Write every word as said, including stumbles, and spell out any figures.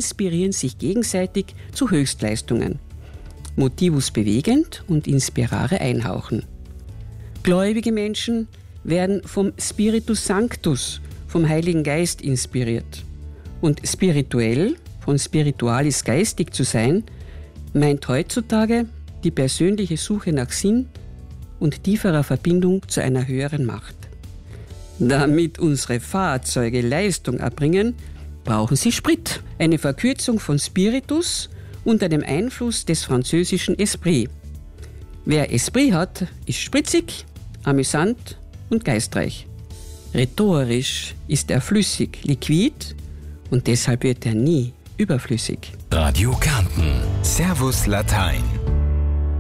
inspirieren sich gegenseitig zu Höchstleistungen. Motivus bewegend und inspirare einhauchen. Gläubige Menschen werden vom Spiritus Sanctus, vom Heiligen Geist inspiriert. Und spirituell, von spiritualis geistig zu sein, meint heutzutage die persönliche Suche nach Sinn und tieferer Verbindung zu einer höheren Macht. Damit unsere Fahrzeuge Leistung erbringen, brauchen sie Sprit, eine Verkürzung von Spiritus unter dem Einfluss des französischen Esprit. Wer Esprit hat, ist spritzig, amüsant und geistreich. Rhetorisch ist er flüssig, liquid und deshalb wird er nie überflüssig. Radio Kärnten. Servus Latein.